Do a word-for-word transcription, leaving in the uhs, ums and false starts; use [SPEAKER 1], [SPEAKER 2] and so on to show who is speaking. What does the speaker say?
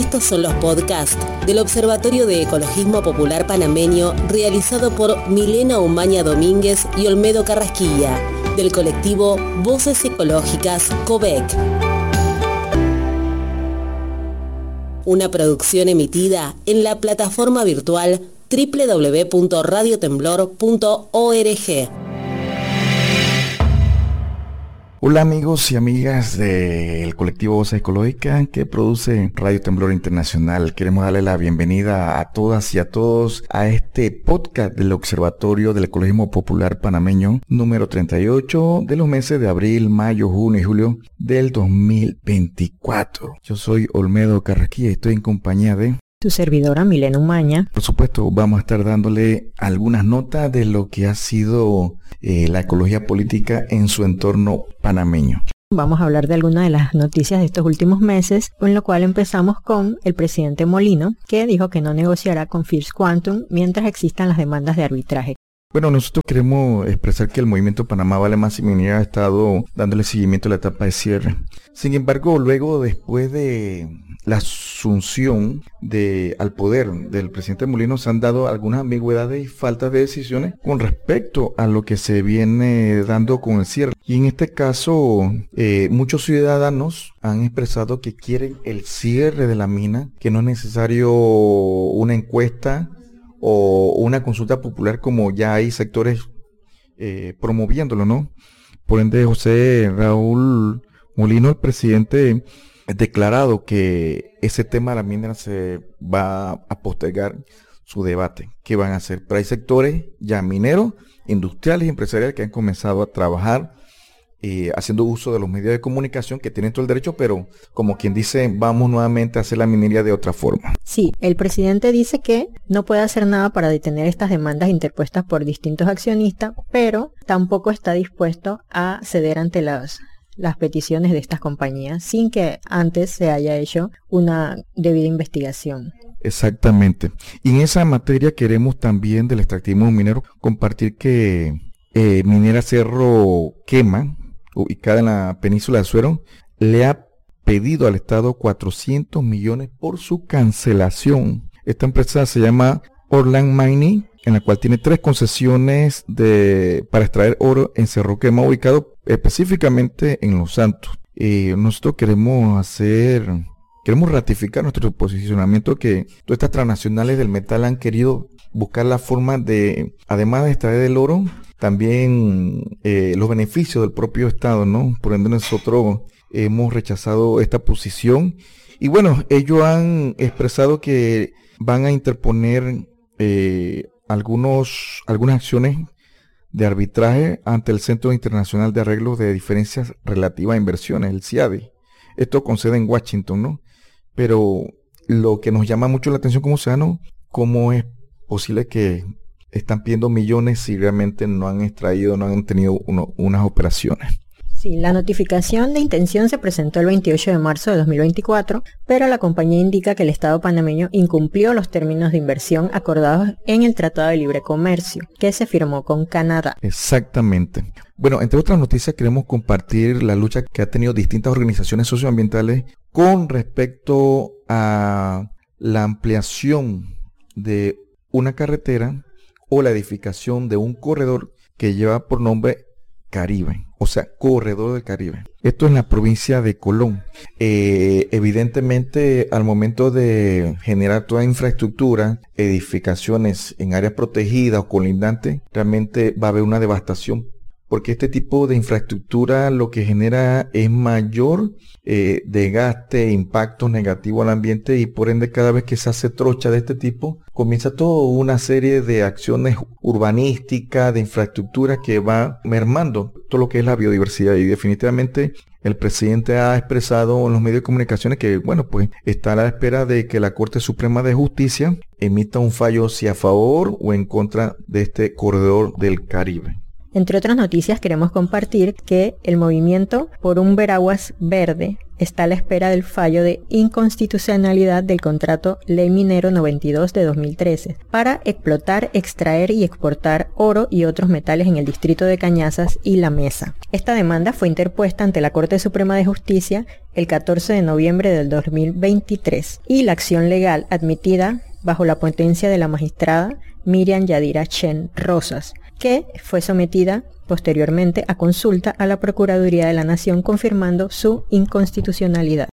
[SPEAKER 1] Estos son los podcasts del Observatorio de Ecologismo Popular Panameño realizado por Milena Umaña Domínguez y Olmedo Carrasquilla, del colectivo Voces Ecológicas COVEC. Una producción emitida en la plataforma virtual doble u doble u doble u punto radio temblor punto org.
[SPEAKER 2] Hola amigos y amigas del colectivo Voces Ecológicas que produce Radio Temblor Internacional. Queremos darle la bienvenida a todas y a todos a este podcast del Observatorio del Ecologismo Popular Panameño número treinta y ocho de los meses de abril, mayo, junio y julio del dos mil veinticuatro. Yo soy Olmedo Carrasquilla y estoy en compañía de
[SPEAKER 3] tu servidora Milena Umaña.
[SPEAKER 2] Por supuesto, vamos a estar dándole algunas notas de lo que ha sido eh, la ecología política en su entorno panameño.
[SPEAKER 3] Vamos a hablar de algunas de las noticias de estos últimos meses, con lo cual empezamos con el presidente Molino, que dijo que no negociará con First Quantum mientras existan las demandas de arbitraje.
[SPEAKER 2] Bueno, nosotros queremos expresar que el movimiento Panamá Vale Más y Minería ha estado dándole seguimiento a la etapa de cierre. Sin embargo, luego, después de la asunción de, al poder del presidente Molino, se han dado algunas ambigüedades y faltas de decisiones con respecto a lo que se viene dando con el cierre. Y en este caso, eh, muchos ciudadanos han expresado que quieren el cierre de la mina, que no es necesario una encuesta o una consulta popular como ya hay sectores eh, promoviéndolo, ¿no? Por ende, José Raúl Molino, el presidente, ha declarado que ese tema de la mina se va a postergar su debate. ¿Qué van a hacer? Pero hay sectores ya mineros, industriales y empresariales que han comenzado a trabajar eh, haciendo uso de los medios de comunicación que tienen todo el derecho, pero como quien dice, vamos nuevamente a hacer la minería de otra forma.
[SPEAKER 3] Sí, el presidente dice que no puede hacer nada para detener estas demandas interpuestas por distintos accionistas, pero tampoco está dispuesto a ceder ante las, las peticiones de estas compañías sin que antes se haya hecho una debida investigación.
[SPEAKER 2] Exactamente. Y en esa materia queremos también del extractivismo minero compartir que eh, Minera Cerro Quema, ubicada en la península de Azuero, le ha pedido al Estado cuatrocientos millones por su cancelación. Esta empresa se llama Orland Mining, en la cual tiene tres concesiones de, para extraer oro en Cerro Quema, ubicado específicamente en Los Santos. Eh, nosotros queremos hacer, queremos ratificar nuestro posicionamiento que todas estas transnacionales del metal han querido buscar la forma de, además de extraer el oro, también eh, los beneficios del propio Estado, ¿no? Por ende nosotros hemos rechazado esta posición y bueno, ellos han expresado que van a interponer eh, algunos, algunas acciones de arbitraje ante el Centro Internacional de Arreglos de Diferencias Relativas a Inversiones, el C I A D I. Esto con sede en Washington, ¿no? Pero lo que nos llama mucho la atención como ciudadanos, ¿cómo es posible que están pidiendo millones si realmente no han extraído, no han tenido uno, unas operaciones?
[SPEAKER 3] Sí, la notificación de intención se presentó el veintiocho de marzo de dos mil veinticuatro, pero la compañía indica que el Estado panameño incumplió los términos de inversión acordados en el Tratado de Libre Comercio, que se firmó con Canadá.
[SPEAKER 2] Exactamente. Bueno, entre otras noticias queremos compartir la lucha que ha tenido distintas organizaciones socioambientales con respecto a la ampliación de una carretera o la edificación de un corredor que lleva por nombre Caribe, o sea, Corredor del Caribe. Esto en la provincia de Colón. Eh, evidentemente, al momento de generar toda infraestructura, edificaciones en áreas protegidas o colindantes, realmente va a haber una devastación, porque este tipo de infraestructura lo que genera es mayor eh, desgaste, impacto negativo al ambiente y por ende cada vez que se hace trocha de este tipo, comienza toda una serie de acciones urbanísticas, de infraestructura que va mermando todo lo que es la biodiversidad y definitivamente el presidente ha expresado en los medios de comunicaciones que, bueno, pues está a la espera de que la Corte Suprema de Justicia emita un fallo si a favor o en contra de este corredor del Caribe.
[SPEAKER 3] Entre otras noticias queremos compartir que el movimiento por un Veraguas verde está a la espera del fallo de inconstitucionalidad del contrato Ley Minero noventa y dos de dos mil trece para explotar, extraer y exportar oro y otros metales en el distrito de Cañazas y La Mesa. Esta demanda fue interpuesta ante la Corte Suprema de Justicia el catorce de noviembre del dos mil veintitrés y la acción legal admitida bajo la potencia de la magistrada Miriam Yadira Chen Rosas, que fue sometida posteriormente a consulta a la Procuraduría de la Nación confirmando su inconstitucionalidad.